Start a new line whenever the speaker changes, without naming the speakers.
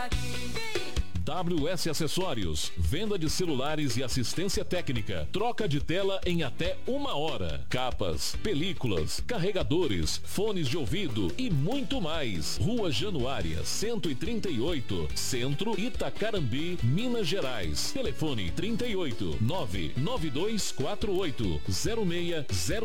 WS Acessórios, venda de celulares e assistência técnica, troca de tela em até 1 hora, capas, películas, carregadores, fones de ouvido e muito mais. Rua Januária, 138, Centro, Itacarambi, Minas Gerais. Telefone 38 99248 0600.